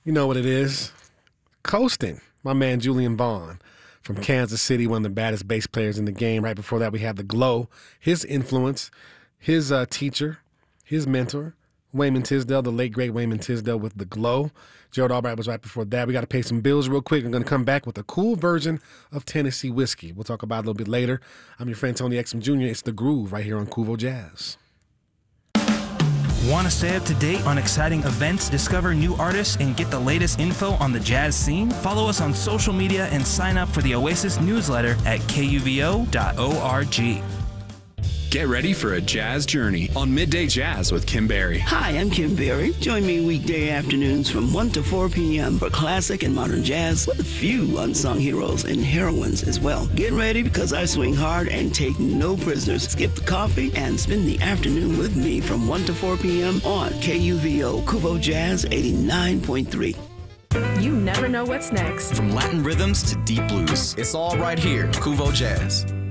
You know what it is. Coasting. My man Julian Vaughn from Kansas City, one of the baddest bass players in the game. Right before that, we have The Glow, his influence, his teacher, his mentor, Wayman Tisdale, the late, great Wayman Tisdale with The Glow. Gerald Albright was right before that. We got to pay some bills real quick. I'm going to come back with a cool version of Tennessee Whiskey. We'll talk about it a little bit later. I'm your friend Tony Exum Jr. It's The Groove right here on Kuvo Jazz. Want to stay up to date on exciting events, discover new artists, and get the latest info on the jazz scene? Follow us on social media and sign up for the Oasis newsletter at kuvo.org. Get ready for a jazz journey on Midday Jazz with Kim Berry. Hi, I'm Kim Berry. Join me weekday afternoons from 1 to 4 p.m. for classic and modern jazz with a few unsung heroes and heroines as well. Get ready because I swing hard and take no prisoners. Skip the coffee and spend the afternoon with me from 1 to 4 p.m. on KUVO Kuvo Jazz 89.3. You never know what's next. From Latin rhythms to deep blues, it's all right here, Kuvo Jazz.